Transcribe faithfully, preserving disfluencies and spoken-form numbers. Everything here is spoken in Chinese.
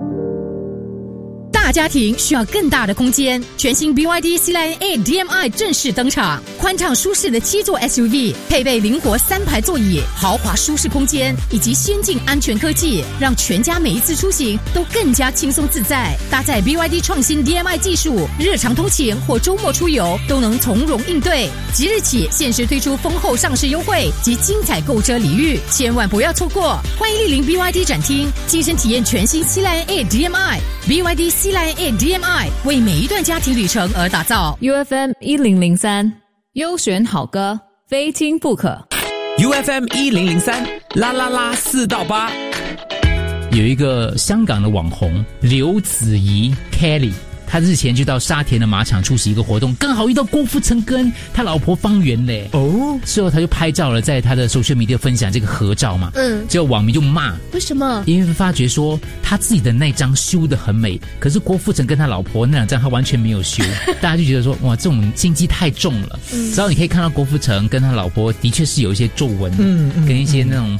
大家庭需要更大的空间，全新 B Y D C Lion A D M I 正式登场，宽敞舒适的七座 S U V， 配备灵活三排座椅、豪华舒适空间以及先进安全科技，让全家每一次出行都更加轻松自在。搭载 B Y D 创新 D M I 技术，日常通勤或周末出游都能从容应对。即日起限时推出丰厚上市优惠及精彩购车礼遇，千万不要错过！欢迎莅临 B Y D 展厅，亲身体验全新 C Lion A D M I。B Y D C Lion A D M I 为每一段家庭旅程而打造。 U F M 一零零三优选好歌，非听不可。 U F M 一零零三啦啦啦四到八。 有一个香港的网红刘子怡 Kelly，他日前就到沙田的马场出席一个活动，刚好遇到郭富城跟他老婆方圆嘞。哦，之后他就拍照了，在他的 social media 分享这个合照嘛。嗯，结果网民就骂， 为什么？ 因为发觉说他自己的那张修得很美，可是郭富城跟他老婆那两张他完全没有修，大家就觉得说哇，这种心机太重了。嗯，之后你可以看到郭富城跟他老婆的确是有一些皱纹，嗯，跟一些那种